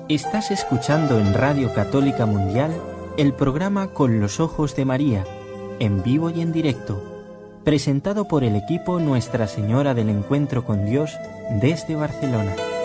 Estás escuchando en Radio Católica Mundial el programa Con los Ojos de María, en vivo y en directo, presentado por el equipo Nuestra Señora del Encuentro con Dios desde Barcelona.